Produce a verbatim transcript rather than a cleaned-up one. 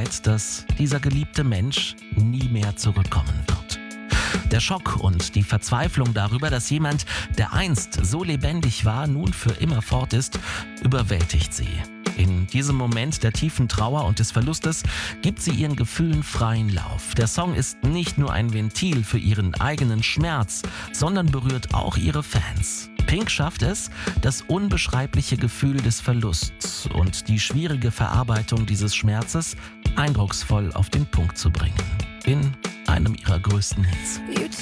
Gewissheit, dass dieser geliebte Mensch nie mehr zurückkommen wird. Der Schock und die Verzweiflung darüber, dass jemand, der einst so lebendig war, nun für immer fort ist, überwältigt sie. In diesem Moment der tiefen Trauer und des Verlustes gibt sie ihren Gefühlen freien Lauf. Der Song ist nicht nur ein Ventil für ihren eigenen Schmerz, sondern berührt auch ihre Fans. Pink schafft es, das unbeschreibliche Gefühl des Verlusts und die schwierige Verarbeitung dieses Schmerzes eindrucksvoll auf den Punkt zu bringen. In einem ihrer größten Hits.